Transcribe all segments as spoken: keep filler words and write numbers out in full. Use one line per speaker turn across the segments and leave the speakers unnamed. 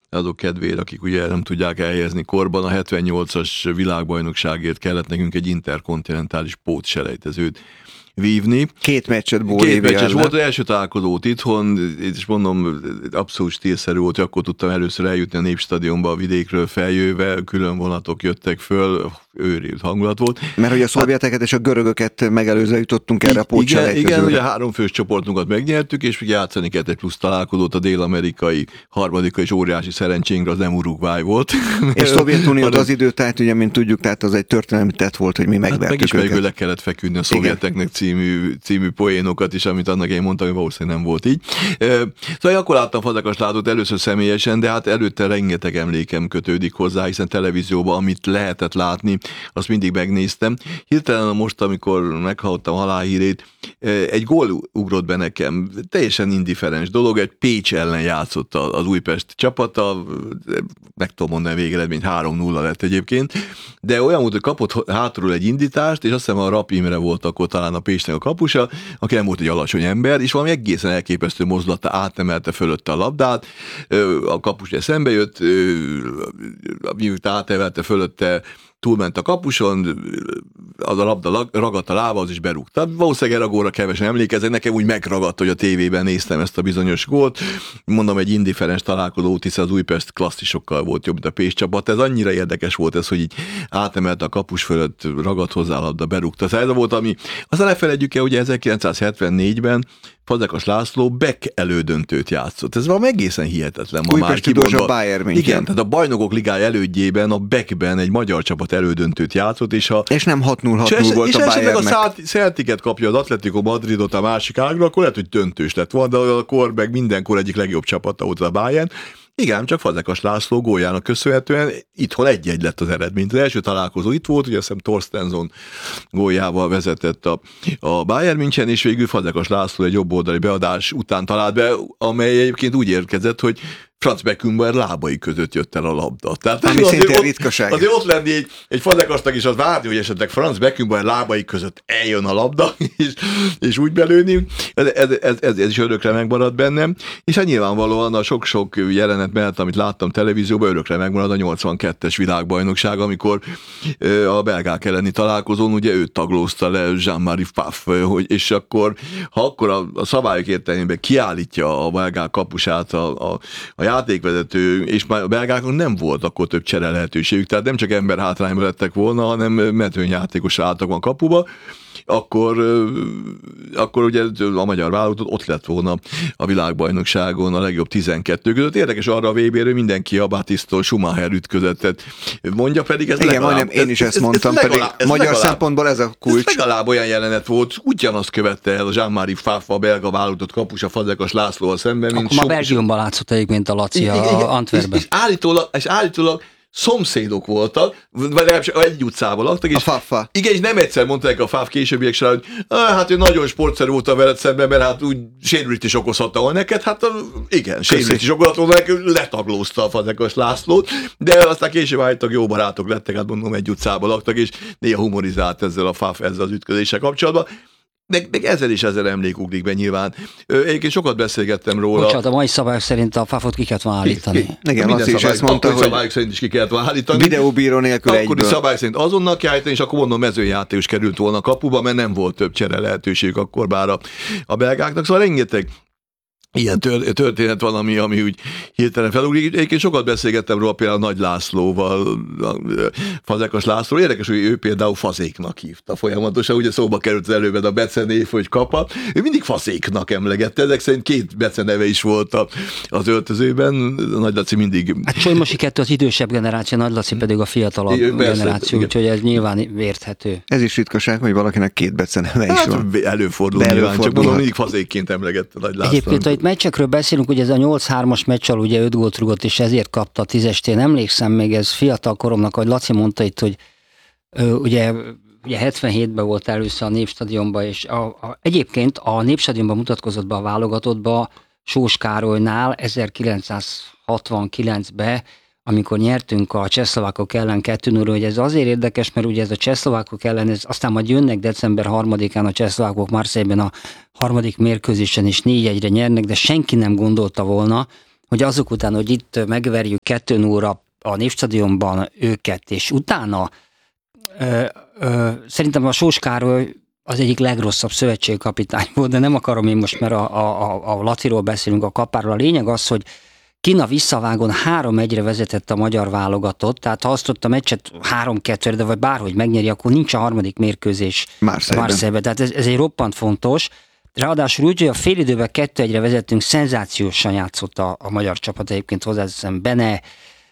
azok kedvére, akik ugye nem tudják elhelyezni korban, a hetvennyolcas világbajnokságért kellett nekünk egy interkontinentális pótselejtezőt vívni.
Két meccset
Két meccses volt, az első találkozót itthon, és mondom, abszolút stílszerű volt, hogy akkor tudtam először eljutni a Népstadionba a vidékről feljöve, külön vonatok jöttek föl, őrült hangulat volt.
Mert hogy a szovjeteket és a görögöket megelőzve jutottunk erre a pótselejtezőre.
Igen, igen, ugye három fős csoportunkat megnyertük, és ugye játszani kellett egy plusz találkozót, a dél-amerikai harmadika és óriási szerencsénkre az nem Uruguay volt.
És Szovjetuniót az idő, tehát ugye, mint tudjuk, tehát az egy történelmi tett volt, hogy mi megvertük
hát meg is
őket.
meg le kellett feküdni a szovjeteknek című, című poénokat is, amit annak én mondtam, hogy valószínűleg nem volt így. Szóval akkor láttam Fazekas Lászlót először személyesen, de hát előtte rengeteg emlékem kötődik hozzá, hiszen televízióban, amit lehetett látni, azt mindig megnéztem. Hirtelen most, amikor meghallottam halálhírét, egy gól ugrott be nekem, teljesen indiferens dolog, egy Pécs ellen játszott az Újpest csapata, meg tudom mondani végeredmény, három nulla lett egyébként, de olyan volt, hogy kapott hátulról egy indítást, és azt hiszem a Rap Imre volt akkor talán a Pécsnek a kapusa, aki nem volt egy alacsony ember, és valami egészen elképesztő mozdulata átemelte fölötte a labdát, a kapus eszembe jött, miután átemelte fölötte, túlment a kapuson, az a labda ragadt a lábához, és berúgta. Valószínűleg erre a gólra kevesen emlékeznek, nekem úgy megragadt, hogy a tévében néztem ezt a bizonyos gólt. Mondom, egy indiferens találkozó, hiszen az Újpest klasszisokkal volt jobb, mint a Pécs csapat. Ez annyira érdekes volt ez, hogy így átemelt a kapus fölött, ragadt hozzá a labda, berúgta. Ez volt, ami... Aztán ne felejtjük el, hogy ezerkilencszázhetvennégyben Fazekas László Beck elődöntőt játszott. Ez valami egészen hihetetlen ma már
kimondva. Bayern München.
Igen, tehát a Bajnokok Ligája elődjében a Beckben egy magyar csapat elődöntőt játszott, és ha...
És nem hat null hat null volt
és
a Bayernnek.
És esetleg a Celticet kapja az Atletico Madridot a másik ágra, akkor lehet, hogy döntős lett volna, de akkor meg mindenkor egyik legjobb csapata volt a Bayern. Igen, csak Fazekas László góljának köszönhetően itthon egy-egy lett az eredmény. Az első találkozó itt volt, ugye azt hiszem Torstensson góljával vezetett a, a Bayern München, és végül Fazekas László egy jobboldali beadás után talált be, amely egyébként úgy érkezett, hogy Franz Beckenbauer lábai között jött el a labda. Tehát
ami szintén ott, ritkaság.
Azért ott lenni egy, egy Fazekasnak is az várni, hogy esetleg Franz Beckenbauer lábai között eljön a labda, és, és úgy belőni. Ez, ez, ez, ez, ez is örökre megmarad bennem. És hát nyilvánvalóan a sok-sok jelenet mellett, amit láttam televízióban, örökre megmarad a nyolcvankettes világbajnokság, amikor a belgák elleni találkozón ugye őt taglózta le Jean-Marie Pfaff, hogy, és akkor, ha akkor a, a szabályok értelmében kiállítja a belgák kapusát a, a, a játékvezető, és már a belgákon nem volt akkor több csere lehetőségük, tehát nem csak ember hátrányba lettek volna, hanem mezőnyjátékos álltak a kapuba, akkor, akkor ugye a magyar válogatott ott lett volna a világbajnokságon a legjobb tizenkettő között. Érdekes arra a vé bére mindenki a Batistól Schumacher ütközetet mondja, pedig ez
igen,
legalább...
majdnem én is
ez,
ezt mondtam,
ez
pedig
legalább, ez
magyar
legalább,
szempontból ez a kulcs.
Ez legalább olyan jelenet volt, ugyanazt követte el a Jean-Marie Pfaff, a belga válogatott kapus a Fazekas Lászlóval szemben, mint
akkor
sok...
ma Belgiumban látszott egyébként a Laci a Antwerpben.
És, és állítólag, és állítólag szomszédok voltak, vagy legalábbis egy utcában laktak. És
a Faffa.
Igen, és nem egyszer mondták a Faff későbbiek során, hogy hát ő nagyon sportszerű volt a veled szemben, mert hát úgy sérülést is okozhatta volna neked, hát igen, sérülést is okozhatta volna neked, letaglózta a Fazekas Lászlót, de aztán később állítólag jó barátok lettek, hát mondom, egy utcában laktak, és néha humorizált ezzel a Faff, ezzel az ütközéssel kapcsolatban. Meg, meg ezzel is ezzel emlék ugrik be nyilván. Egyébként sokat beszélgettem róla.
Bocsánat, a mai szabályok szerint a Fafot ki kellett volna állítani.
Ki, ki, igen, Laci is ezt mondta,
hogy szabályok szerint is ki kellett volna állítani.
Videóbíró nélkül egyből.
Akkori szabályok szerint azonnal kell állítani, és akkor mondom, mezőnyjátékos került volna a kapuba, mert nem volt több csere lehetőség akkor bár a, a belgáknak. Szóval rengeteg ilyen történet van, ami, ami úgy hirtelen felugrik. Egyébként sokat beszélgettem róla például Nagy Lászlóval, Fazekas László. Érdekes, hogy ő például Fazéknak hívta folyamatosan, ugye szóba került az előbb a becenév, hogy Kapa. Ő mindig Fazéknak emlegette, ezek szerint két beceneve is volt az öltözőben. Nagy Laci mindig...
Hát Solymosi kettő az idősebb generáció, Nagy Laci pedig a fiatalabb igen, generáció, igen. Úgyhogy ez nyilván érthető.
Ez is ritkaság, hogy valakinek két beceneve is
hát, van. Előfordul nyilván, előfordul. Csak mondom, mindig Fazékként emlegette Nagy László.
Egyébként, hogy meccsekről beszélünk, hogy ez a nyolc hármas meccsal ugye öt gólt rúgott, és ezért kapta a tízest. Én emlékszem még, ez fiatal koromnak, ahogy Laci mondta itt, hogy ö, ugye, ugye hetvenhétben volt először a Népstadionban, és a, a, egyébként a Népstadionban mutatkozott be a válogatottba Sós Károlynál ezerkilencszázhatvankilencben, amikor nyertünk a csehszlovákok ellen kettő nulla, hogy ez azért érdekes, mert ugye ez a csehszlovákok ellen, ez, aztán majd jönnek december harmadikán a csehszlovákok Marseille-ben a harmadik mérkőzésen is négy egyre nyernek, de senki nem gondolta volna, hogy azok után, hogy itt megverjük kettő nullra a Névstadionban őket, és utána ö, ö, szerintem a Sós Károly az egyik legrosszabb szövetségkapitány volt, de nem akarom én most, mert a, a, a Laciról beszélünk, a Kapáról. A lényeg az, hogy Kína visszavágón három egyre vezetett a magyar válogatott, tehát ha azt ott a meccset három kettőre, de vagy bárhogy megnyeri, akkor nincs a harmadik mérkőzés Marseille-ben. Tehát ez, ez egy roppant fontos. Ráadásul úgy, hogy a félidőben kettő egyre vezettünk, szenzációsan játszott a, a magyar csapat, egyébként hozzáteszem Bene,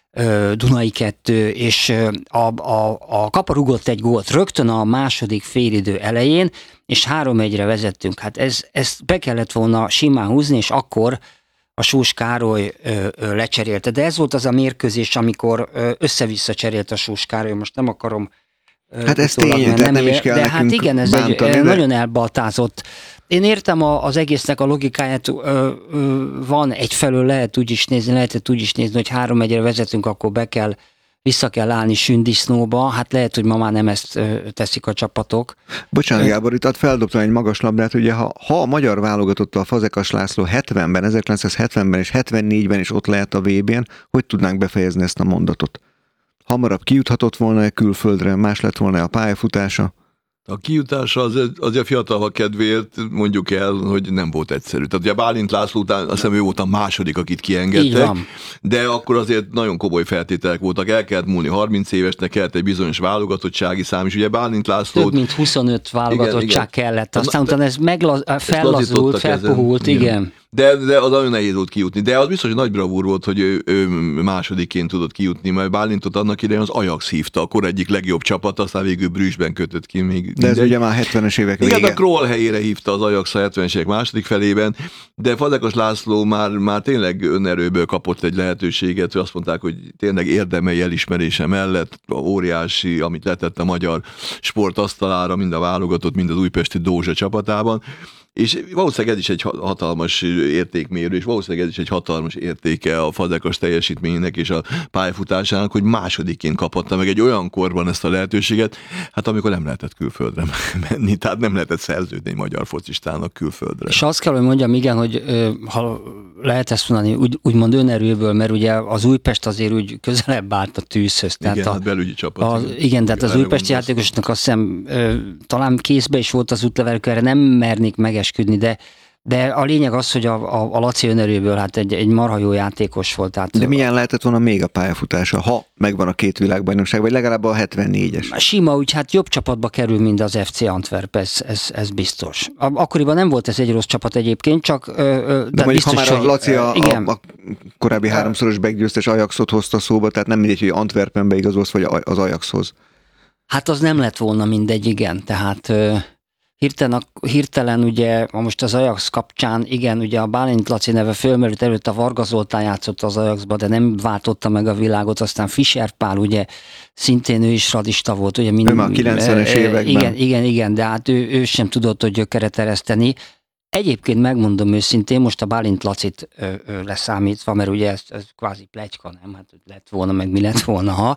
Dunai kettő, és a, a, a Kapa rugott egy gólt rögtön a második félidő elején, és három egyre vezettünk. Hát ez, ezt be kellett volna simán húzni, és akkor a Sós Károly ö, ö, lecserélte. De ez volt az a mérkőzés, amikor ö, össze-vissza cserélt a Sós Károly, most nem akarom ö,
hát ez tény,
nem,
nem is kell
de hát igen, ez
bántani,
egy,
de...
nagyon elbaltázott. Én értem a, az egésznek a logikáját, ö, ö, van egyfelől lehet úgy is nézni, lehetett úgy is nézni, hogy három egyre vezetünk, akkor be kell, vissza kell állni sündisznóba, hát lehet, hogy ma már nem ezt ö, teszik a csapatok.
Bocsánat, Gábor, itt feldobtam egy magas labdát, ugye ha, ha a magyar válogatott a Fazekas László hetvenben, ezerkilencszázhetvenben és hetvennégyben is ott lehet a vé bén, hogy tudnánk befejezni ezt a mondatot? Hamarabb kijuthatott volna-e külföldre, más lett volna a pályafutása?
A kijutása az, az a fiatalok kedvéért mondjuk el, hogy nem volt egyszerű. Tehát ugye Bálint László után azt hiszem ő volt a második, akit kiengedtek, de akkor azért nagyon komoly feltételek voltak. El kellett múlni harminc évesnek, kellett egy bizonyos válogatottsági szám, és ugye Bálint László...
Több mint huszonöt válogatottság igen, igen. kellett, aztán utána ez megla... fellazult, felpuhult, igen. igen.
De, de az nagyon nehéz volt kijutni. De az biztos, hogy nagy bravúr volt, hogy ő, ő másodikként tudott kijutni, mert Bálintot annak idején az Ajax hívta, akkor egyik legjobb csapat, aztán végül Brüsszben kötött ki még.
De ez mindegy. Ugye már hetvenes évek vége.
Igen, a Kroll helyére hívta az Ajax a hetvenes évek második felében, de Fazekas László már, már tényleg önerőből kapott egy lehetőséget, hogy azt mondták, hogy tényleg érdemei elismerése mellett óriási, amit letett a magyar sport asztalára, mind a válogatott, mind az újpesti Dózsa csapatában. És valószínűleg ez is egy hatalmas értékmérő, és valószínűleg ez is egy hatalmas értéke a Fazekas teljesítménynek és a pályafutásának, hogy másodikként kaphatta meg egy olyan korban ezt a lehetőséget, hát amikor nem lehetett külföldre menni, tehát nem lehetett szerződni egy magyar focistának külföldre.
És azt kell, hogy mondjam, igen, hogy ha lehet ezt mondani, úgy, úgymond önerőből, mert ugye az Újpest azért úgy közelebb állt a tűzhöz.
Igen,
tehát a,
hát belügyi csapat.
Az, igen, tehát az újpesti játékosnak azt hiszem talán készbe is volt az útlevelük, erre nem mernék megesküdni, de, de a lényeg az, hogy a, a, a Laci önerőből hát egy, egy marha jó játékos volt. Tehát,
de milyen lehetett volna még a pályafutása, ha megvan a két világbajnokság, vagy legalább a hetvennégyes?
Sima, úgy hát jobb csapatba kerül, mint az ef cé Antwerp, ez, ez, ez biztos. Akkoriban nem volt ez egy rossz csapat egyébként, csak...
De, de mondjuk, biztos, ha már a Laci a, a, a korábbi háromszoros beggyőztes Ajaxot hozta szóba, tehát nem mindegy, hogy Antwerpenbe igazolsz, vagy az Ajaxhoz.
Hát az nem lett volna mindegy, igen, tehát... Hirtelen, hirtelen ugye, most az Ajax kapcsán, igen, ugye a Bálint Laci neve fölmerült, előtt a Varga Zoltán játszott az Ajaxba, de nem váltotta meg a világot, aztán Fischer Pál, ugye, szintén ő is radista volt, ugye mind,
ő már a kilencvenes években.
Igen, igen, igen, de hát ő, ő sem tudott, hogy gyökeret ereszteni. Egyébként megmondom őszintén, most a Bálint Lacit ö, ö, leszámítva, mert ugye ez, ez kvázi pletyka, nem? Hát lett volna, meg mi lett volna, ha.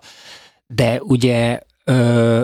De ugye... Ö,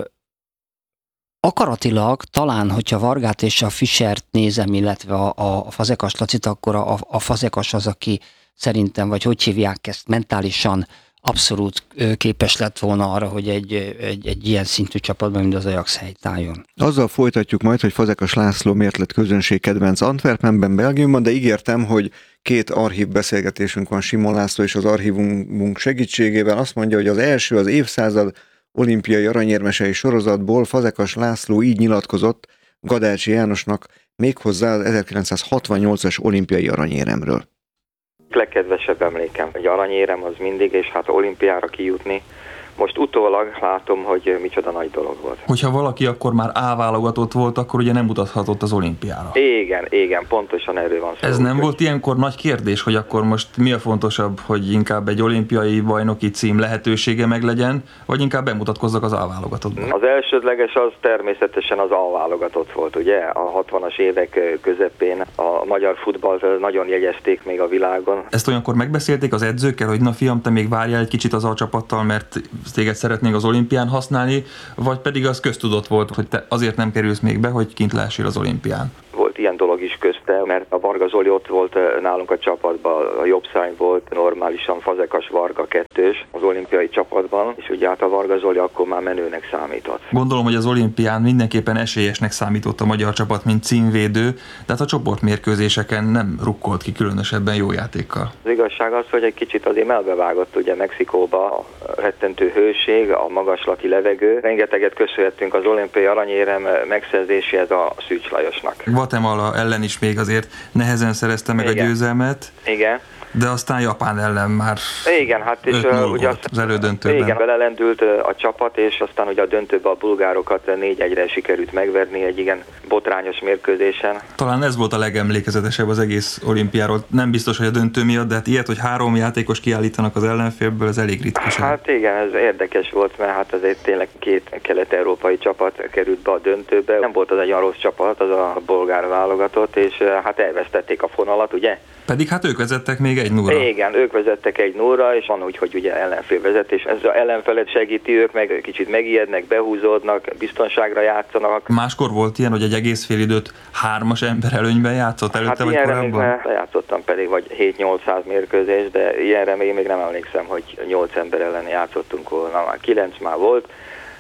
Akaratilag talán, hogyha Vargát és a Fischert nézem, illetve a, a Fazekas Lacit, akkor a, a Fazekas az, aki szerintem, vagy hogy hívják ezt, mentálisan abszolút képes lett volna arra, hogy egy, egy, egy ilyen szintű csapatban, mint az Ajax helytálljon.
Azzal folytatjuk majd, hogy Fazekas László miért lett közönségkedvenc Antwerpenben, Belgiumban, de ígértem, hogy két archív beszélgetésünk van Simon László és az archívunk segítségével. Azt mondja, hogy az első az évszázad olimpiai aranyérmesei sorozatból Fazekas László így nyilatkozott Gadácsi Jánosnak méghozzá az ezerkilencszázhatvannyolcas olimpiai aranyéremről.
Legkedvesebb emlékem, hogy aranyérem az mindig, és hát olimpiára kijutni. Most utólag látom, hogy micsoda nagy dolog volt.
Hogyha valaki akkor már A-válogatott volt, akkor ugye nem utazhatott az olimpiára.
Igen, igen, pontosan erről van szó.
Ez nem volt ilyenkor nagy kérdés, hogy akkor most mi a fontosabb, hogy inkább egy olimpiai bajnoki cím lehetősége meglegyen, vagy inkább bemutatkozzak az A-válogatottban?
Az elsődleges az természetesen az A-válogatott volt, ugye? A hatvanas évek közepén a magyar futballt nagyon jegyezték még a világon.
Ezt olyankor megbeszélték az edzőkkel, hogy na fiam, te még várjál egy kicsit az A-csapattal, mert téged szeretnénk az olimpián használni, vagy pedig az köztudott volt, hogy te azért nem kerülsz még be, hogy kint lehessél az olimpián?
Volt ilyen dolog is közt, érezte, mert a Varga Zoli ott volt nálunk a csapatban, a jobb szány volt normálisan Fazekas Varga kettős az olimpiai csapatban, és ugye hát a Varga Zoli akkor már menőnek számított.
Gondolom, hogy az olimpián mindenképpen esélyesnek számított a magyar csapat, mint címvédő, de hát a csoportmérkőzéseken nem rukkolt ki különösebben jó játékkal.
Az igazság az, hogy egy kicsit azért melbevágott ugye Mexikóba a rettentő hőség, a magaslati levegő. Rengeteget köszönhetünk az olimpiai aranyérem megszerzéséhez a Szűcs Lajosnak.
Guatemala ellen is még azért nehezen szerezte meg Igen. a győzelmet.
Igen.
De aztán Japán ellen már
igen, hát és ugye
az, az elődöntőben.
Igen, belelendült a csapat, és aztán ugye a döntőben a bulgárokat négy egyre sikerült megverni egy igen botrányos mérkőzésen.
Talán ez volt a legemlékezetesebb az egész olimpiáról. Nem biztos, hogy a döntő miatt, de hát ilyet, hogy három játékos kiállítanak az ellenfélből, ez elég ritka.
Hát igen, ez érdekes volt, mert hát azért tényleg két kelet-európai csapat került be a döntőbe. Nem volt az egy olyan rossz csapat, az a bolgár válogatott, és hát elvesztették a fonalat, ugye?
Pedig hát ők vezettek még egy nullra.
Igen, ők vezettek egy nullra, és van úgy, hogy ugye ellenfél vezetés. Ez az ellenfelet segíti, ők meg kicsit megijednek, behúzódnak, biztonságra játszanak.
Máskor volt ilyen, hogy egy egész fél időt hármas ember előnyben játszott előtte, hát vagy korábban?
Hát játszottam pedig, vagy hét-nyolcszáz mérkőzés, de ilyenre még, még nem emlékszem, hogy nyolc ember ellen játszottunk volna. Már kilenc már volt,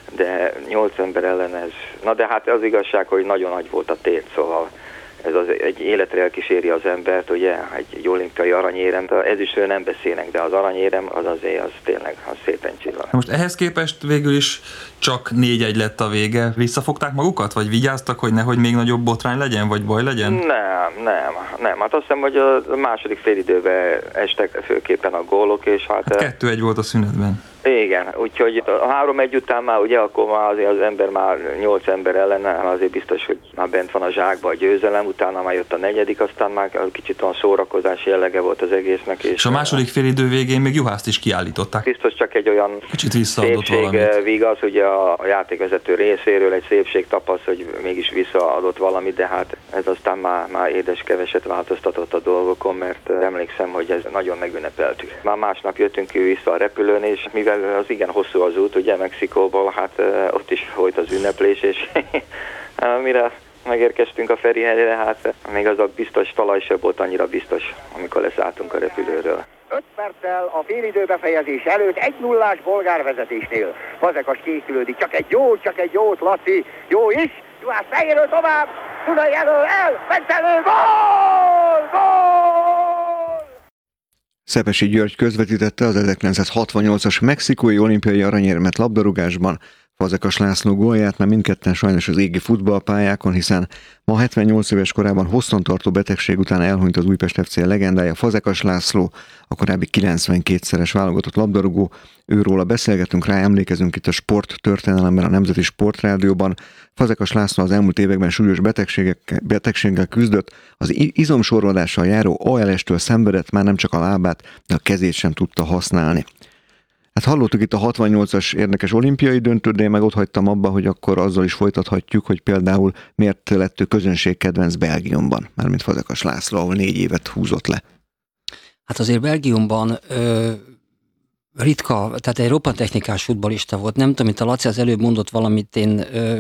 de nyolc ember ellen ez. Na de hát az igazság, hogy nagyon nagy volt a tét, szóval ez az egy életre elkíséri az embert, ugye, egy, egy olimpiai aranyérem, ez is nem beszélnek, de az aranyérem az azért, az tényleg az szépen csillan.
Most ehhez képest végül is csak négy egy lett a vége. Visszafogták magukat, vagy vigyáztak, hogy nehogy még nagyobb botrány legyen, vagy baj legyen?
Nem, nem, nem. Hát azt hiszem, hogy a második félidőben estek főképpen a gólok, és hát...
hát kettő egy volt a szünetben.
Igen, úgyhogy a három egy után már ugye akkor már azért az ember már nyolc ember ellen, azért biztos, hogy már bent van a zsákba a győzelem, utána már jött a negyedik, aztán már kicsit olyan szórakozás jellege volt az egésznek. És,
és a második félidő végén még Juhászt is kiállították.
Biztos csak egy olyan
kicsit visszaadott valamit.
Vigaz, ugye a játékvezető részéről egy szépség tapasz, hogy mégis visszaadott valamit, de hát ez aztán már, már édes keveset változtatott a dolgokon, mert emlékszem, hogy ez nagyon megünnepeltük. Már másnap jöttünk ki vissza a repülőn, és mivel az igen hosszú az út, ugye Mexikóból, hát ott is volt az ünneplés, és mire megérkeztünk a Ferihegyre, hát még az a biztos talaj sem volt annyira biztos, amikor leszálltunk a repülőről.
öt perccel a félidő befejezés előtt egy nullás bolgár vezetésnél. Fazekas készülődik, csak egy jó, csak egy jót, Laci, jó is, Juhász fejéről tovább, Dunai elől el, Mentelő, gól, gól!
Szepesi György közvetítette az ezerkilencszázhatvannyolcas mexikói olimpiai aranyérmet labdarúgásban. Fazekas László gólját már mindketten sajnos az égi futballpályákon, hiszen ma hetvennyolc éves korában hosszantartó betegség után elhunyt az Újpest ef cé legendája Fazekas László, a korábbi kilencvenkétszeres válogatott labdarúgó. Őróla beszélgetünk, rá emlékezünk itt a Sport történelemben, a Nemzeti Sportrádióban. Fazekas László az elmúlt években súlyos betegséggel küzdött, az izomsorvadással járó á el es-től szenvedett, már nem csak a lábát, de a kezét sem tudta használni. Hát hallottuk itt a hatvannyolcas érdekes olimpiai döntőt, de én meg ott hagytam abba, hogy akkor azzal is folytathatjuk, hogy például miért lett ő közönségkedvenc Belgiumban, mármint Fazekas László, ahol négy évet húzott le.
Hát azért Belgiumban ö, ritka, tehát egy roppant technikás futballista volt. Nem tudom, itt a Laci az előbb mondott valamit, én ö, ö,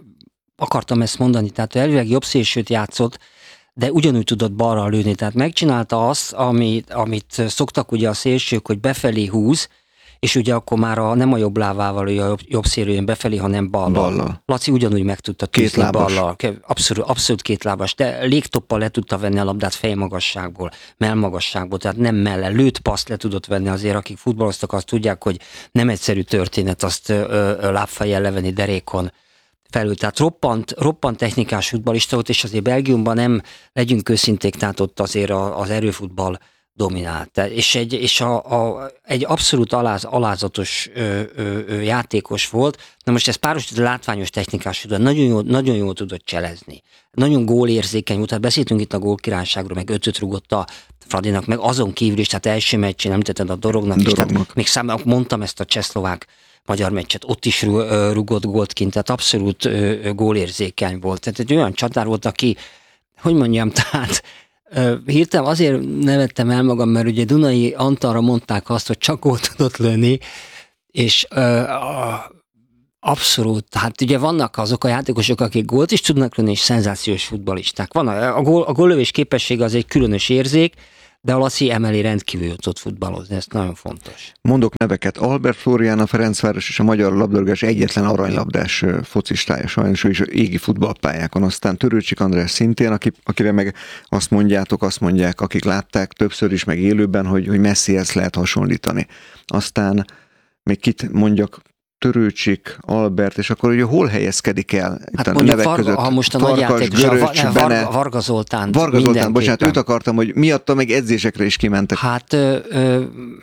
akartam ezt mondani, tehát elvileg jobb szélsőt játszott, de ugyanúgy tudott balra lőni, tehát megcsinálta azt, amit, amit szoktak ugye a szélsők, hogy befelé húz, és ugye akkor már a, nem a jobb lábával a jobb, jobb szélről jön befelé, hanem ballal. ballal. Laci ugyanúgy meg tudta tűzni ballal. Abszolút, abszolút kétlábas, de légtoppal le tudta venni a labdát fejmagasságból, mellmagasságból, tehát nem melle. Lőtt paszt le tudott venni, azért akik futballoztak, azt tudják, hogy nem egyszerű történet azt ö, ö, lábfejjel levenni derékon felül. Tehát roppant, roppant technikás futballista volt, és azért Belgiumban nem, legyünk őszinték, tehát ott azért az erőfutball dominált. És egy, és a, a, egy abszolút aláz, alázatos ö, ö, ö, játékos volt. Na most ez párosított látványos technikás, nagyon jól, nagyon jól tudott cselezni. Nagyon gólérzékeny volt, hát beszéltünk itt a gólkirályságról, meg ötöt rúgott a Fradinak, meg azon kívül is, tehát első meccsén említetted a Dorognak, Dorognak. is, tehát még szám, mondtam ezt a csehszlovák magyar meccset, ott is rúgott gólt kint, tehát abszolút ö, ö, gólérzékeny volt. Tehát egy olyan csatár volt, aki, hogy mondjam, tehát hirtelen azért nevettem el magam, mert ugye Dunai Antalra mondták azt, hogy csak gólt tudott lőni, és uh, Abszolút. Hát ugye vannak azok a játékosok, akik gólt is tudnak lőni, és szenzációs futballisták. Van a, a, gól, a góllövés képessége az egy különös érzék, de a Laci emeli rendkívül tud futballozni, ez nagyon fontos.
Mondok neveket, Albert Flórián, a Ferencváros és a magyar labdarúgás egyetlen aranylabdás focistája, sajnos ő is égi futballpályákon, aztán Törőcsik András szintén, aki, akire meg azt mondjátok, azt mondják, akik látták többször is, meg élőben, hogy, hogy Messihez lehet hasonlítani. Aztán még kit mondjak, Törőcsik, Albert, és akkor ugye hol helyezkedik el itt
hát
a
nevek
Varga,
között? Ha most a nagy játékos, Göröcs, a Varga, Varga Zoltán.
Varga Zoltán, bocsánat, őt akartam, hogy miatta meg edzésekre is kimentek.
Hát, ö, ö,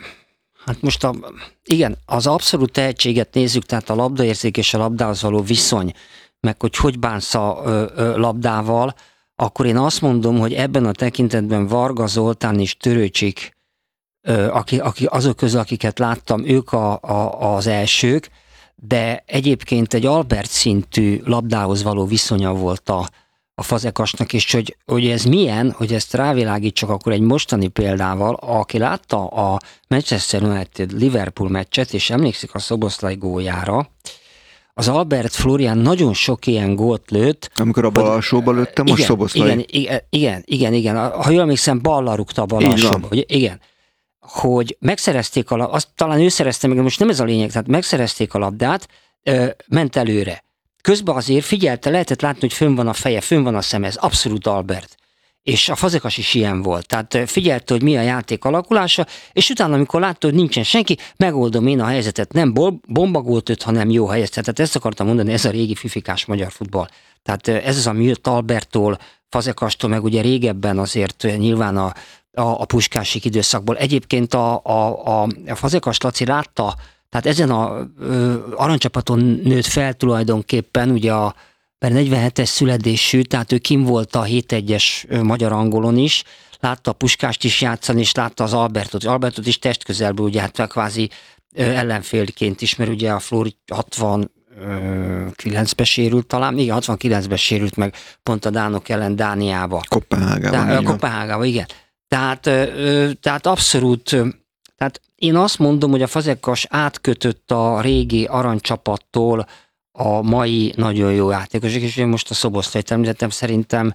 hát most a, igen, az abszolút tehetséget nézzük, tehát a labdaérzék és a labdához való viszony, meg hogy hogy bánsz a ö, ö, labdával, akkor én azt mondom, hogy ebben a tekintetben Varga Zoltán és Törőcsik, ö, aki, aki, azok közül, akiket láttam, ők a, a, az elsők, de egyébként egy Albert szintű labdához való viszonya volt a, a Fazekasnak, és hogy, hogy ez milyen, hogy ezt rávilágítsak akkor egy mostani példával, aki látta a Manchester United Liverpool meccset, és emlékszik a Szoboszlai góljára, az Albert Flórián nagyon sok ilyen gólt lőtt.
Amikor a bal alsóba lőtte, most
igen,
Szoboszlai.
Igen, igen, igen, igen, igen. Ha jól emlékszem, ballal rúgta a bal alsóba. Ugye? Igen. Hogy megszerezték a labdát, azt talán ő szerezte meg, de most nem ez a lényeg, tehát megszerezték a labdát, ö, ment előre. Közben azért figyelte, lehetett látni, hogy fönn van a feje, fönn van a szeme, ez abszolút Albert. És a Fazekas is ilyen volt. Tehát figyelte, hogy mi a játék alakulása, és utána, amikor látta, hogy nincsen senki, megoldom én a helyzetet. Nem bombagólt öt, hanem jó helyzet. Tehát ezt akartam mondani, ez a régi fifikás magyar futball. Tehát ez az, ami jött Alberttól, Fazekastól, meg ugye régebben azért nyilván a a, a puskásik időszakból. Egyébként a, a, a, a Fazekas Laci látta, tehát ezen a ö, aranycsapaton nőtt fel tulajdonképpen, ugye a negyvenhetes születésű, tehát ő kim volt a hét egyes magyar angolon is, látta a Puskást is játszani, és látta az Albertot. Albertot is testközelből, ugye hát kvázi ö, ellenfélként is, mert ugye a Flóri hatvankilencben sérült talán, igen, hatvankilencben sérült meg pont a dánok ellen Dániába.
Kopenhágában.
Kopenhágában, igen. Tehát, ö, tehát abszolút, ö, tehát én azt mondom, hogy a Fazekas átkötött a régi aranycsapattól a mai nagyon jó játékosok, és én most a Szoboszlait említettem, szerintem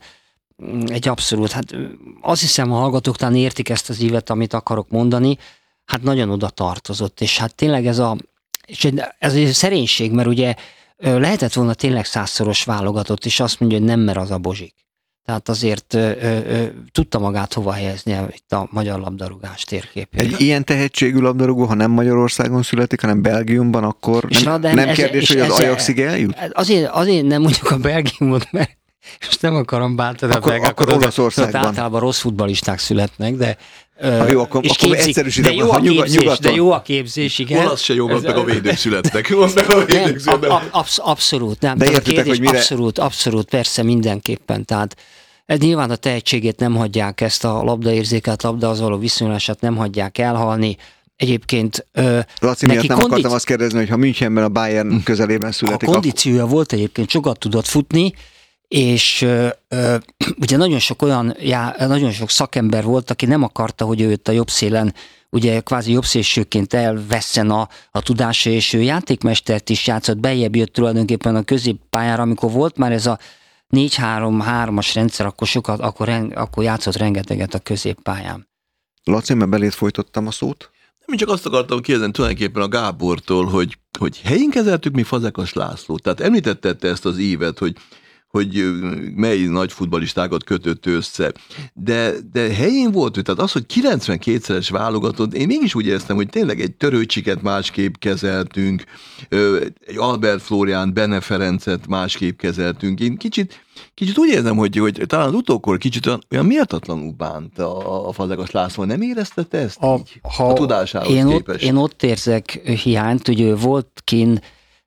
egy abszolút, hát azt hiszem a hallgatók talán értik ezt az ívet, amit akarok mondani, hát nagyon oda tartozott, és hát tényleg ez a, és ez egy szerénység, mert ugye lehetett volna tényleg százszoros válogatott, és azt mondja, hogy nem, mert az a Bozsik. Tehát azért ö, ö, tudta magát hova helyezni itt a magyar labdarúgás térképére.
Egy ilyen tehetségű labdarúgó, ha nem Magyarországon születik, hanem Belgiumban, akkor
és
nem,
nem,
nem
ez,
kérdés, hogy az Ajaxig eljut?
Azért, azért nem mondjuk a Belgiumot, mert most nem akarom bántani
akkor,
a belgákat.
Akkor Olaszországban.
Általában rossz futballisták születnek, de
ha jó, akkor,
és
akkor
képzik, de, jó a képzés, de jó a képzés, igen.
Olasz se jó, meg a védők születnek. Meg a védők születnek.
Nem, absz- abszolút, nem.
De
értitek,
értitek,
kérdés,
hogy mire...
Abszolút, abszolút, persze mindenképpen. Tehát ez nyilván a tehetségét nem hagyják, ezt a labdaérzéket, labdahoz való viszonyulását nem hagyják elhalni. Egyébként
Laci miatt nem kondici... akartam azt kérdezni, hogy ha Münchenben a Bayern közelében születik.
A kondíciója akkor... volt egyébként, sokat tudott futni, és ö, ö, ugye nagyon sok olyan, já, nagyon sok szakember volt, aki nem akarta, hogy őt a jobb szélen, ugye kvázi jobbszélsőként elvesszen a, a tudása, és ő játékmestert is játszott, bejjebb jött tulajdonképpen a középpályára, amikor volt már ez a négy három hármas rendszer, akkor sokat, akkor, akkor játszott rengeteget a középpályán.
Laci, mert belét folytottam a szót.
Nem, csak azt akartam kérdezni tulajdonképpen a Gábortól, hogy, hogy helyén kezeltük mi Fazekas Lászlót. Tehát említette ezt az ívet, hogy hogy mely nagy futballistákat kötött össze. De, de helyén volt ő, tehát az, hogy kilencvenkétszeres válogatott, én mégis úgy éreztem, hogy tényleg egy Törőcsiket másképp kezeltünk, egy Albert Flórián, Bene Ferencet másképp kezeltünk. Én kicsit, kicsit úgy érzem, hogy, hogy talán az utókor kicsit olyan méltatlanul bánt a, a Fazekas László. Nem éreztette ezt a, így, ha a tudásához
én
képest?
Ott, én ott érzek hiányt, hogy volt kint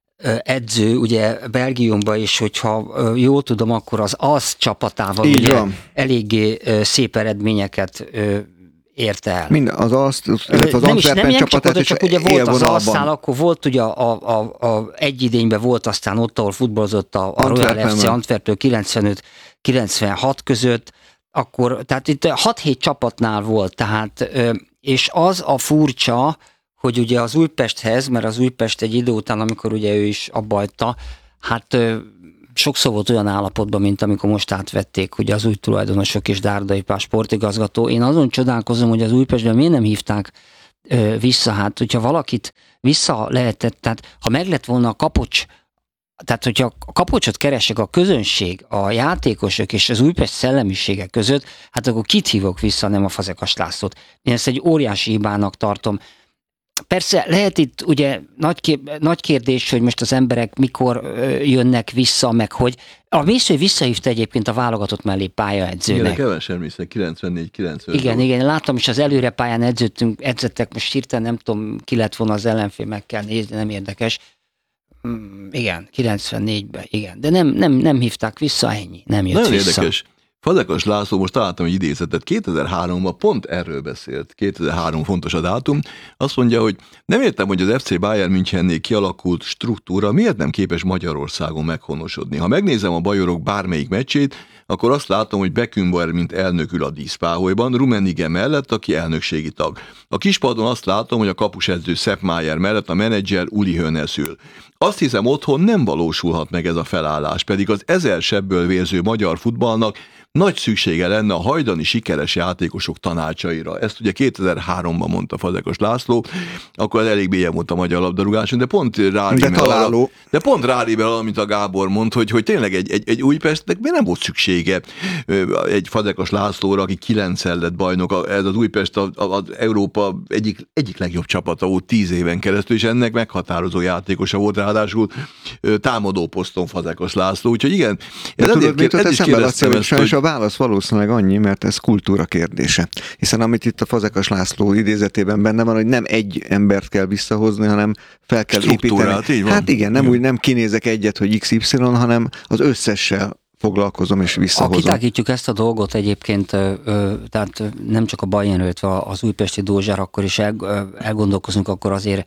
edző, ugye Belgiumban is, hogyha jól tudom, akkor az az csapatával ugye eléggé szép eredményeket ért el.
Minden, az azt, illetve az Antwerpen csapatát is
csak ugye volt az Alszál, akkor volt ugye a, a, a egy idényben volt aztán ott, ahol futballozott a, a Royal ef cé Antwerptől kilencvenöt kilencvenhat között, akkor, tehát itt hat-hét csapatnál volt, tehát, és az a furcsa, hogy ugye az Újpesthez, mert az Újpest egy idő után, amikor ugye ő is abbajta, hát sokszor volt olyan állapotban, mint amikor most átvették ugye az új tulajdonosok és Dárdai Pál sportigazgató. Én azon csodálkozom, hogy az Újpestben miért nem hívták ö, vissza, hát hogyha valakit vissza lehetett, tehát ha meg lett volna a Kapocs, tehát hogyha a Kapocsot keresek a közönség, a játékosok és az Újpest szellemisége között, hát akkor kit hívok vissza, nem a Fazekas Lászlót. Én ezt egy óriási hibának tartom. Persze lehet itt ugye nagy, kér- nagy kérdés, hogy most az emberek mikor ö, jönnek vissza, meg hogy a Mészői visszahívta egyébként a válogatott mellé pályaedzőnek.
Igen, kevesen vissza, kilencvennégy kilencven.
Igen, igen, láttam is az előre pályán edzőtünk, edzettek, most hirtelen nem tudom, ki lett volna az ellenfél, meg kell nézni, nem érdekes. Mm, igen, kilencvennégyben, igen, de nem, nem, nem hívták vissza, ennyi, nem jött
Nagyon
vissza.
érdekes. Fazekas László, most találtam egy idézetet, kétezer-háromban pont erről beszélt, kétezer-három fontos a dátum, azt mondja, hogy nem értem, hogy az ef cé Bayern Münchennél kialakult struktúra miért nem képes Magyarországon meghonosodni. Ha megnézem a bajorok bármelyik meccsét, akkor azt látom, hogy Beckenbauer mint elnök ül a díszpáholyban, Rummenigge mellett, aki elnökségi tag. A kispadon azt látom, hogy a kapusedző Sepp Maier mellett a menedzser Uli Hoeneß ül. Azt hiszem, otthon nem valósulhat meg ez a felállás, pedig az ezer sebből vérző magyar futballnak nagy szüksége lenne a hajdani sikeres játékosok tanácsaira. Ezt ugye kétezer-háromban mondta Fazekas László, akkor az elég mélyen volt a magyar labdarúgáson, de pont rárímel, de pont rárímel, amit a Gábor mond, hogy, hogy tényleg egy, egy, egy Újpestnek miért nem volt szüksége egy Fazekas Lászlóra, aki kilencszer lett bajnok, ez az Újpest az, az Európa egyik, egyik legjobb csapata volt tíz éven keresztül, és ennek meghatározó játékosa volt, ráadásul támadó poszton Fazekas László, úgyhogy igen.
Ez tudod, mit ez is kérdeztem ezt, hogy... A válasz valószínűleg annyi, mert ez kultúra kérdése. Hiszen amit itt a Fazekas László idézetében benne van, hogy nem egy embert kell visszahozni, hanem fel kell építeni. Hát igen, nem igen. úgy nem kinézek egyet, hogy iksz ipszilon, hanem az összessel foglalkozom és visszahozom.
Ha kitágítjuk ezt a dolgot egyébként, tehát nem csak a Bayernről, illetve az újpesti Dózsár, akkor is elgondolkozunk, akkor azért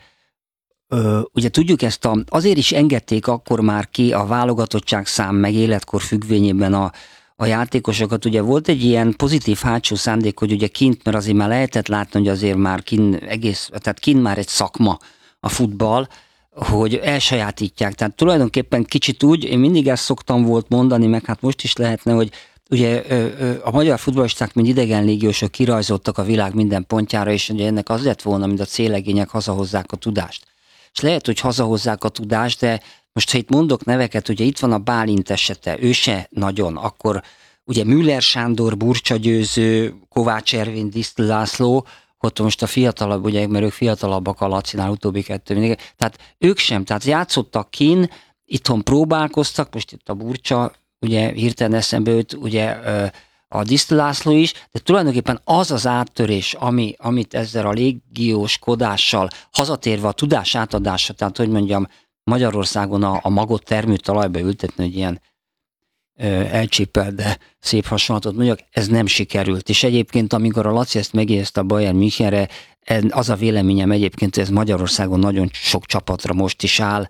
ugye tudjuk ezt a, azért is engedték akkor már ki a válogatottság szám meg életkor függvényében a a játékosokat. Ugye volt egy ilyen pozitív hátsó szándék, hogy ugye kint, mert azért már lehetett látni, hogy azért már kint egész, tehát kint már egy szakma a futball, hogy elsajátítják. Tehát tulajdonképpen kicsit úgy, én mindig ezt szoktam volt mondani, meg hát most is lehetne, hogy ugye a magyar futballisták, mint idegen légiósok kirajzoltak a világ minden pontjára, és ugye ennek az lett volna, mint a célegények hazahozzák a tudást. És lehet, hogy hazahozzák a tudást, de most, ha itt mondok neveket, ugye itt van a Bálint esete, ő se nagyon, akkor ugye Müller Sándor, Burcsa Győző, Kovács Ervin, Disztl László, ott most a fiatalabb, ugye, mert ők fiatalabbak a Lacinál, utóbbi kettő mindig, tehát ők sem, tehát játszottak kin, itthon próbálkoztak, most itt a Burcsa, ugye hirtelen eszembe őt, ugye a Disztl László is, de tulajdonképpen az az áttörés, ami, amit ezzel a légióskodással, hazatérve a tudás átadása, tehát hogy mondjam, Magyarországon a, a magot termő talajba ültetni, hogy ilyen ö, elcsépelt, de szép hasonlatot mondjak, ez nem sikerült. És egyébként, amikor a Laci ezt megérezte a Bayern Münchenre, az a véleményem egyébként, hogy ez Magyarországon nagyon sok csapatra most is áll.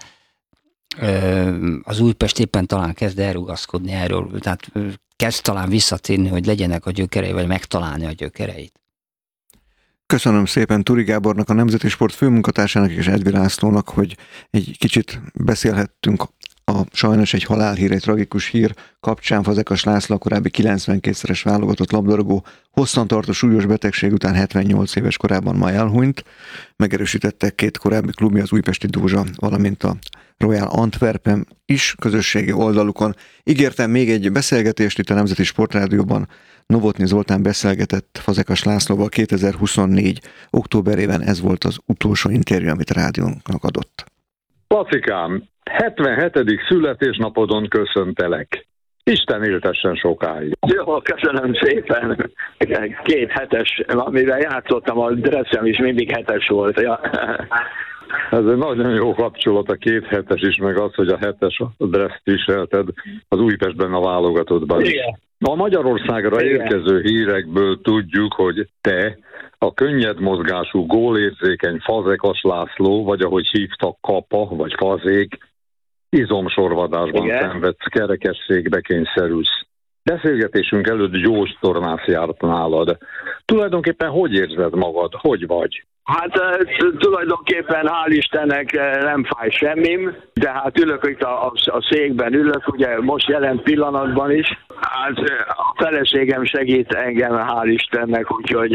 Ö, az Újpest éppen talán kezd elrugaszkodni erről, tehát kezd talán visszatérni, hogy legyenek a gyökerei, vagy megtalálni a gyökereit.
Köszönöm szépen Turi Gábornak, a Nemzeti Sport főmunkatársának és Edvi Lászlónak, hogy egy kicsit beszélhettünk a sajnos egy halálhír, egy tragikus hír kapcsán. Fazekas László, a korábbi kilencvenkétszeres válogatott labdarúgó hosszantartó súlyos betegség után hetvennyolc éves korában ma elhunyt. Megerősítettek két korábbi klubja, az újpesti Dózsa, valamint a Royal Antwerpen is közösségi oldalukon. Ígértem még egy beszélgetést itt a Nemzeti Sportrádióban. Novotny Zoltán beszélgetett Fazekas Lászlóval kétezer-huszonnégy októberében, ez volt az utolsó interjú, amit rádiónknak adott.
Lacikám, hetvenhetedik születésnapodon köszöntelek. Isten éltessen sokáig.
Jó, köszönöm szépen. Két hetes, amivel játszottam, a dresszem is mindig hetes volt. Ja.
Ez egy nagyon jó kapcsolat, a két hetes is, meg az, hogy a hetes dresszt viselted az Újpestben a válogatottban.
Igen.
A Magyarországra Igen. érkező hírekből tudjuk, hogy te a könnyed mozgású, gólérzékeny Fazekas László, vagy ahogy hívtak Kapa, vagy Fazék, izomsorvadásban Igen. szenvedsz, kerekesszékbe kényszerülsz. Beszélgetésünk előtt Gyós tornász járt nálad. Tulajdonképpen hogy érzed magad? Hogy vagy?
Hát tulajdonképpen hál' Istennek nem fáj semmim, de hát ülök itt a, a, a székben ülök, ugye most jelen pillanatban is. Hát a feleségem segít engem, hál' Istennek, úgyhogy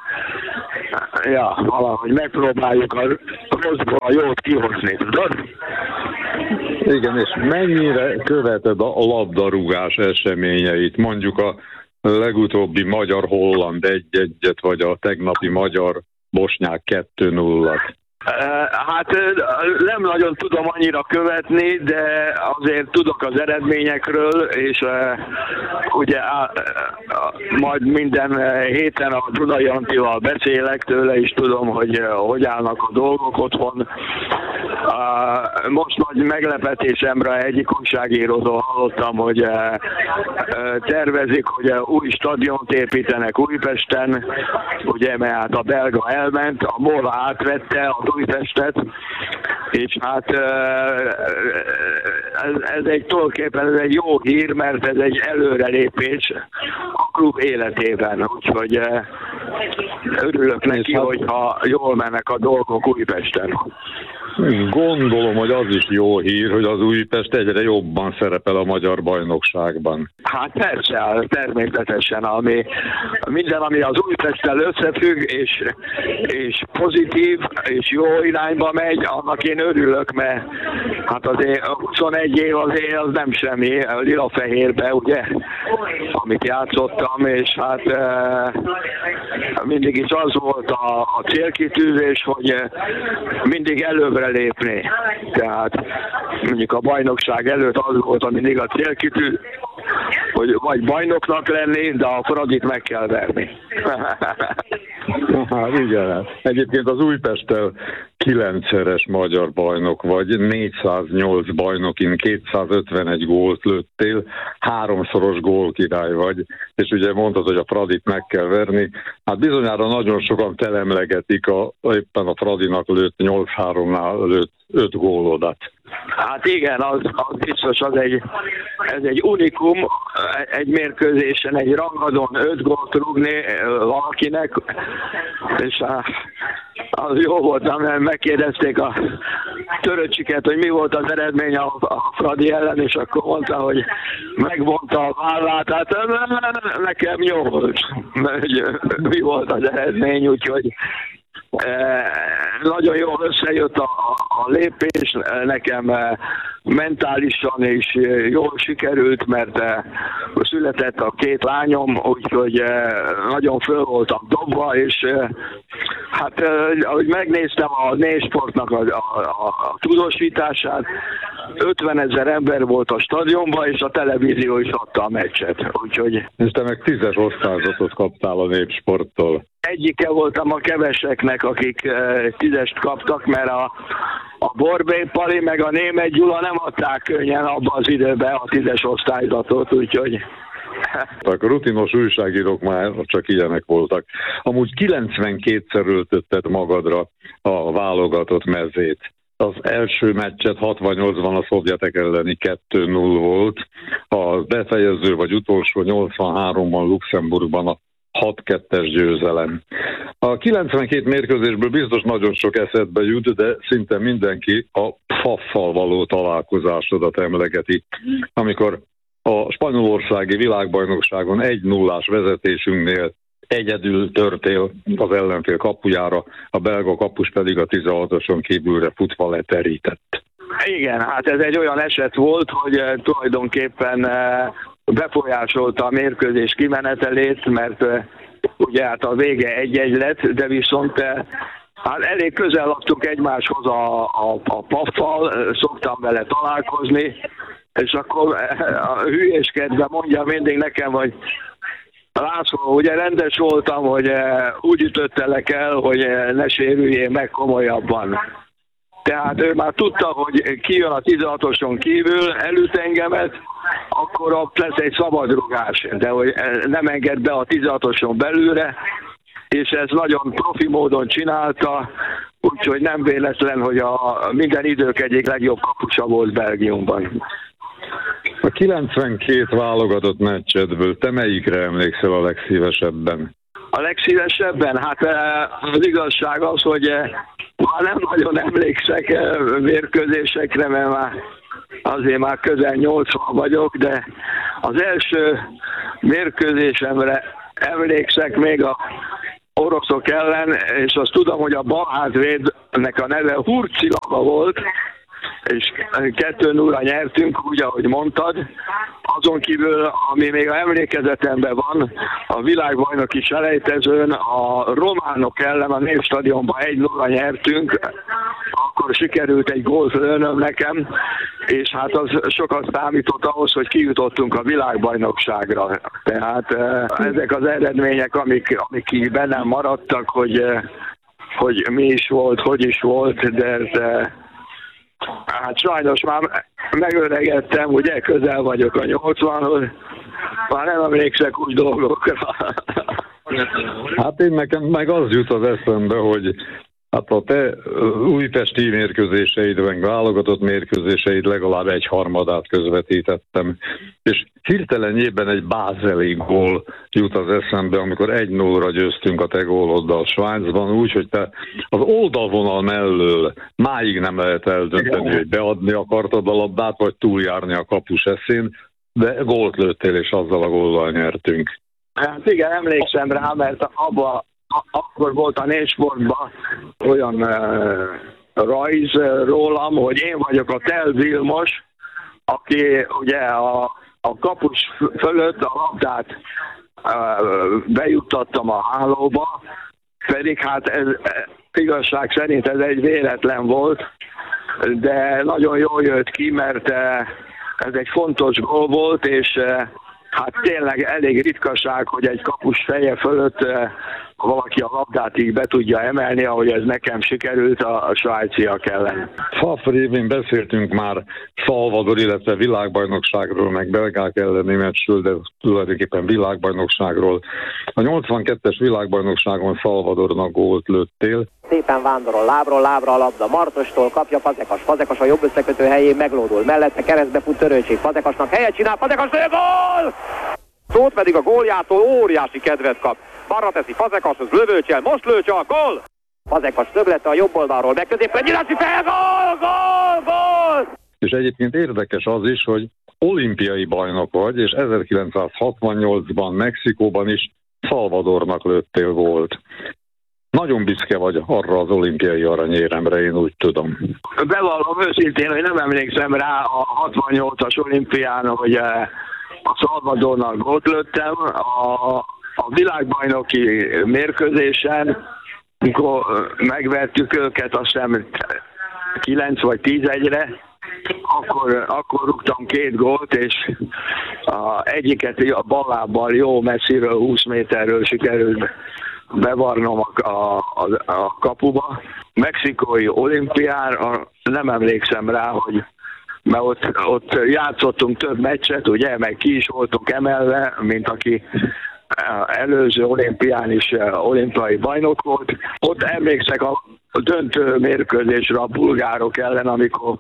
ja, valahogy megpróbáljuk a rosszból a jót kihozni, tudod?
Igen, és mennyire követed a labdarúgás eseményeit, mondjuk a legutóbbi magyar-holland egy-egyet, vagy a tegnapi magyar-bosnyák kettő nullat?
Hát nem nagyon tudom annyira követni, de azért tudok az eredményekről, és ugye majd minden héten a Dunai Antival beszélek tőle, és tudom, hogy hogy állnak a dolgok otthon. Most nagy meglepetésemre egyik újságírótól hallottam, hogy tervezik, hogy új stadiont építenek Újpesten, ugye, mert hát a belga elment, a MOL átvette a Újpestet, és hát ez, ez egy tulajdonképpen ez egy jó hír, mert ez egy előrelépés a klub életében, úgyhogy örülök neki, hogyha jól mennek a dolgok Újpesten.
Gondolom, hogy az is jó hír, hogy az Újpest egyre jobban szerepel a magyar bajnokságban.
Hát persze, természetesen, ami, minden, ami az Újpesttel összefügg, és, és pozitív, és jó irányba megy, annak én örülök, mert hát azért huszonegy év azért az nem semmi, lila-fehérbe, ugye, amit játszottam, és hát e, mindig is az volt a, a célkitűzés, hogy mindig előbbre lépni. Tehát mondjuk a bajnokság előtt az volt mindig a célkitűzés, hogy vagy bajnoknak lenni, de a Fradit meg kell verni.
Hát igen. Egyébként az Újpesttel kilencszeres magyar bajnok vagy, négyszáznyolc bajnokin kétszázötvenegy gólt lőttél, háromszoros gólkirály vagy, és ugye mondtad, hogy a Fradit meg kell verni. Hát bizonyára nagyon sokan telemlegetik a, éppen a Fradinak lőtt nyolc háromnál lőtt öt gólodat.
Hát igen, az, az biztos, az egy, ez egy unikum, egy mérkőzésen, egy rangadon öt gólt rúgni valakinek, és az jó volt, mert megkérdezték a Töröcsiket, hogy mi volt az eredmény a, a Fradi ellen, és akkor mondta, hogy megvonta a vállát, hát nekem jó volt, mi volt az eredmény, úgyhogy nagyon jól összejött a, a lépés, nekem mentálisan is jól sikerült, mert született a két lányom, úgyhogy nagyon föl voltam dobva, és hát ahogy megnéztem a Nésportnak a, a, a, a tudósítását, ötvenezer ember volt a stadionban, és a televízió is adta a meccset, úgyhogy...
És te meg tízes osztályzatot kaptál a Népsporttól.
Egyike voltam a keveseknek, akik uh, tízest kaptak, mert a, a Borbély Pali meg a Németh Gyula nem adták könnyen abban az időben a tízes osztályzatot, úgyhogy...
A rutinos újságírók már csak ilyenek voltak. Amúgy kilencvenkétszer öltötted magadra a válogatott mezét. Az első meccset hatvannyolcban a szovjetek elleni kettő null volt, a befejező vagy utolsó nyolcvanháromban Luxemburgban a hat kettes győzelem. A kilencvenkét mérkőzésből biztos nagyon sok eszedbe jut, de szinte mindenki a Pfaffal való találkozásodat emlegeti, amikor a spanyolországi világbajnokságon egy nullás vezetésünknél egyedül törtél az ellenfél kapujára, a belga kapus pedig a tizenhatoson kívülre futva leterített.
Igen, hát ez egy olyan eset volt, hogy tulajdonképpen befolyásolta a mérkőzés kimenetelét, mert ugye hát a vége egy-egy lett, de viszont hát elég közel laktunk egymáshoz a, a, a Paffal, szoktam vele találkozni, és akkor a hülyéskedve mondja mindig nekem, hogy László, ugye rendes voltam, hogy úgy ütöttelek el, hogy ne sérüljél meg komolyabban. Tehát ő már tudta, hogy kijön a tizenhatoson kívül, elüt engemet, akkor ott lesz egy szabadrugás, de hogy nem enged be a tizenhatoson belülre, és ez nagyon profi módon csinálta, úgyhogy nem véletlen, hogy a minden idők egyik legjobb kapusa volt Belgiumban.
A kilencvenkét válogatott meccsedből te melyikre emlékszel a legszívesebben?
A legszívesebben? Hát az igazság az, hogy már nem nagyon emlékszek mérkőzésekre, mert már azért már közel nyolcvan vagyok, de az első mérkőzésemre emlékszek még a oroszok ellen, és azt tudom, hogy a balhátvédnek a neve Hurcilava volt, és kettő nulla nyertünk, úgy, ahogy mondtad. Azon kívül, ami még a emlékezetemben van, a világbajnoki selejtezőn a románok ellen a Népstadionban egy nulla nyertünk, akkor sikerült egy gólt lőnöm nekem, és hát az sokat számított ahhoz, hogy kijutottunk a világbajnokságra. Tehát ezek az eredmények, amik, amik így bennem maradtak, hogy, hogy mi is volt, hogy is volt, de ez, hát sajnos már megöregedtem, ugye közel vagyok a nyolcvanhoz, már nem emlékszek úgy dolgokra.
Hát én nekem meg az jut az eszembe, hogy hát a te újpesti mérkőzéseid, meg válogatott mérkőzéseid legalább egy harmadát közvetítettem, és hirtelenjében egy bázeli gól jut az eszembe, amikor egy nullra győztünk a te góloddal Svájcban, úgy, hogy te az oldalvonal mellől máig nem lehet eldönteni, hogy beadni akartad a labdát, vagy túljárni a kapus eszén, de gólt lőttél, és azzal a góllal nyertünk.
Hát igen, emlékszem rá, mert abban akkor volt a Népsportban olyan uh, rajz uh, rólam, hogy én vagyok a Tel Vilmos, aki ugye a, a kapus fölött a labdát uh, bejuttattam a hálóba, pedig hát ez, igazság szerint ez egy véletlen volt, de nagyon jól jött ki, mert uh, ez egy fontos gól volt, és uh, hát tényleg elég ritkaság, hogy egy kapus feje fölött uh, valaki a labdát így be tudja emelni, ahogy ez nekem sikerült a, a svájciak ellen.
Fa révén beszéltünk már Salvador, illetve világbajnokságról, meg belgák elleni meccsről, de tulajdonképpen világbajnokságról. A nyolcvankettes világbajnokságon Salvadornak gólt lőttél.
Szépen vándorol lábról lábra a labda, Martostól kapja Fazekas, Fazekas a jobb összekötő helyén meglódul, mellette keresztbe fut Törőcsik, Fazekasnak helyet csinál, Fazekas lő, gól! Szót pedig a góljától óriási kedvet kap. Balra teszi Fazekashoz, lövőcsel, most lőcse a gól! Fazekas szöglete a jobb oldalról, meg középen nyilási fel, gól, gól, gól!
És egyébként érdekes az is, hogy olimpiai bajnok vagy, és ezerkilencszázhatvannyolcban Mexikóban is Salvadornak lőttél volt. Nagyon büszke vagy arra az olimpiai aranyéremre, én úgy tudom.
Bevallom őszintén, hogy nem emlékszem rá a hatvannyolcas olimpián, hogy a Salvadornak gólt lőttem. A, a világbajnoki mérkőzésen, amikor megvertük őket, azt hiszem kilenc vagy tíz egyre, akkor, akkor rúgtam két gólt, és a egyiket a ballábbal jó messziről, húsz méterről sikerült bevarnom a, a, a, a kapuba. Mexikói olimpiára nem emlékszem rá, hogy mert ott, ott játszottunk több meccset, ugye, meg ki is voltunk emelve, mint aki előző olimpián is olimpiai bajnok volt. Ott emlékszek a döntő mérkőzésre a bulgárok ellen, amikor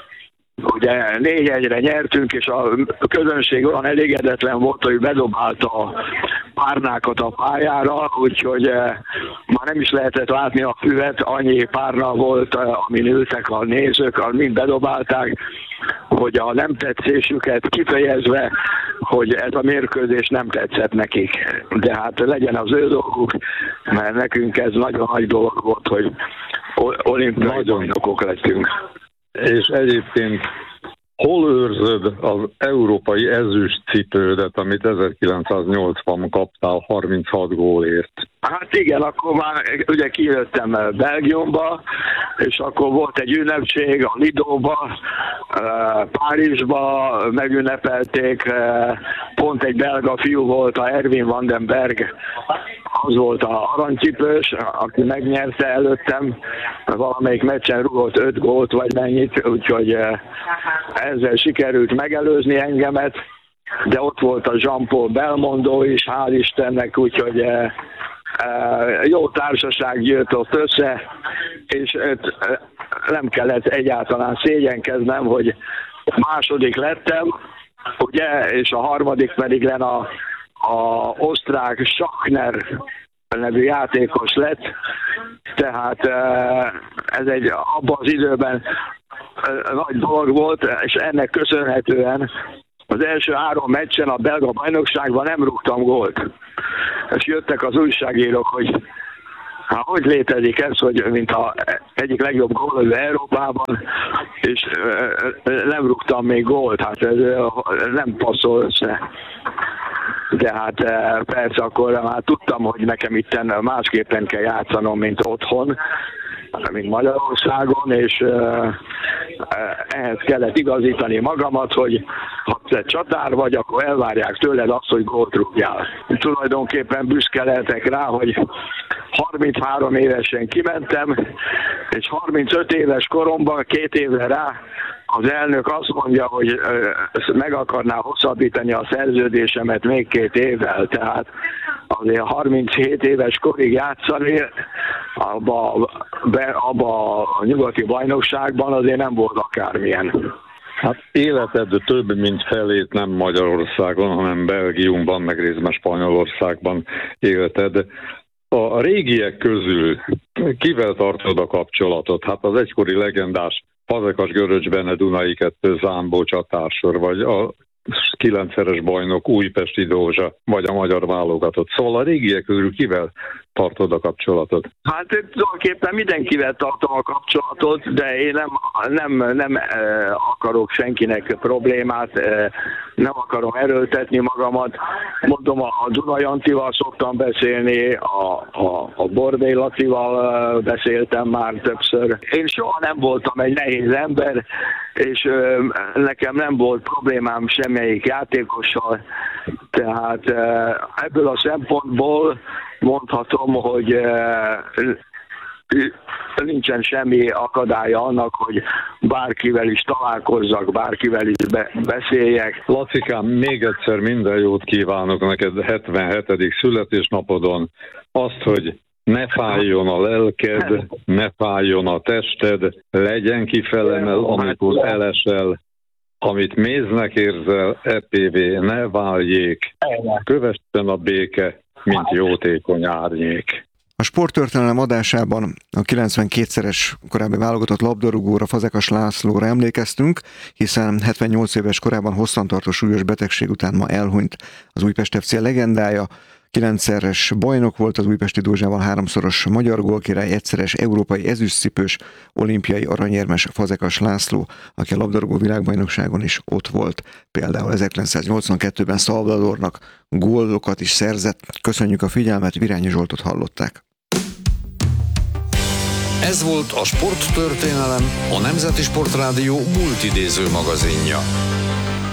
ugye négy egyre nyertünk, és a közönség olyan elégedetlen volt, hogy bedobálta a párnákat a pályára, úgyhogy már nem is lehetett látni a füvet, annyi párna volt, amin ültek a nézők, mind bedobálták, hogy a nem tetszésüket kifejezve, hogy ez a mérkőzés nem tetszett nekik. De hát legyen az ő dolguk, mert nekünk ez nagyon nagy dolog volt, hogy olimpiai bajnokok lettünk.
És egyébként hol őrzöd az európai ezüst cipődet, amit ezerkilencszáznyolcvanban kaptál harminchat gólért?
Hát igen, akkor már ugye kijöttem Belgiumba, és akkor volt egy ünnepség a Lidóba, Párizsba megünnepelték, pont egy belga fiú volt, a Erwin van den Berg, az volt a aranycipős, aki megnyerte előttem, valamelyik meccsen rúgott öt gólt vagy mennyit, úgyhogy ezzel sikerült megelőzni engemet, de ott volt a Jean-Paul Belmondo is, hál' Istennek, úgyhogy jó társaság jött ott össze, és nem kellett egyáltalán szégyenkeznem, hogy második lettem, ugye, és a harmadik pedig len a, a osztrák Schachner nevű játékos lett, tehát ez egy abban az időben nagy dolog volt, és ennek köszönhetően az első három meccsen a belga bajnokságban nem rúgtam gólt. És jöttek az újságírók, hogy hát hogy létezik ez, hogy mint a egyik legjobb gólövő Európában, és nem rúgtam még gólt, hát ez nem passzol össze. De hát persze akkor már tudtam, hogy nekem itten másképpen kell játszanom, mint otthon, mint Magyarországon, és ehhez kellett igazítani magamat, hogy ha te csatár vagy, akkor elvárják tőled azt, hogy gólt rúgjál. Tulajdonképpen büszke lehetek rá, hogy harminchárom évesen kimentem, és harmincöt éves koromban, két évre rá, az elnök azt mondja, hogy meg akarná hosszabbítani a szerződésemet még két évvel, tehát azért harminchét éves korig játszani abba, be, abba a nyugati bajnokságban azért nem volt akármilyen.
Hát életed több mint felét nem Magyarországon, hanem Belgiumban, meg részben Spanyolországban életed. A régiek közül kivel tartod a kapcsolatot? Hát az egykori legendás Fazekas, Göröcs Bene, Dunai kettő, Zámbó csatársor, vagy a kilencszeres bajnok Újpesti Dózsa, vagy a magyar válogatott. Szóval a régiek közül kivel tartod a kapcsolatot?
Hát tulajdonképpen mindenkivel tartom a kapcsolatot, de én nem, nem, nem akarok senkinek problémát, nem akarom erőltetni magamat. Mondom, a Dunai Antival szoktam beszélni, a, a, a Borbély Lacival beszéltem már többször. Én soha nem voltam egy nehéz ember, és nekem nem volt problémám semmelyik játékossal, tehát ebből a szempontból mondhatom, hogy nincsen semmi akadálya annak, hogy bárkivel is találkozzak, bárkivel is be- beszéljek.
Lacikám, még egyszer minden jót kívánok neked hetvenhetedik születésnapodon. Azt, hogy ne fájjon a lelked, ne fájjon a tested, legyen kifelemel, amikor elesel, amit méznek érzel, é pé vé ne váljék, kövessen a béke, mint jótékony árnyék.
A sporttörténelem adásában a kilencvenkétszeres korábbi válogatott labdarúgóra, Fazekas Lászlóra emlékeztünk, hiszen hetvennyolc éves korában hosszantartó súlyos betegség után ma elhunyt az Újpest ef cé legendája. Kilencszeres bajnok volt az Újpesti Dózsával, háromszoros magyar gólkirály, egyszeres európai ezüstcipős, olimpiai aranyérmes Fazekas László, aki a labdarúgó világbajnokságon is ott volt. Például ezerkilencszáznyolcvankettőben Salvadornak gólokat is szerzett. Köszönjük a figyelmet, Virányi Zsoltot hallották.
Ez volt a Sporttörténelem, a Nemzeti Sportrádió multidéző magazinja.